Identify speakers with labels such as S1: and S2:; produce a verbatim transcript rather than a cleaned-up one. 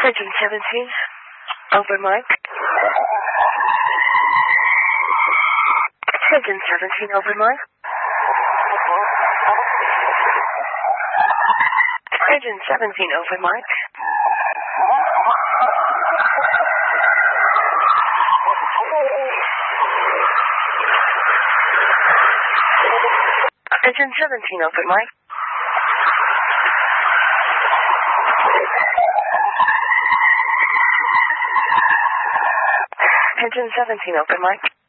S1: Engine seventeen, over mic. Engine seventeen, over mic. Engine seventeen, over mic. Engine seventeen, over mic. Engine seventeen, open mic.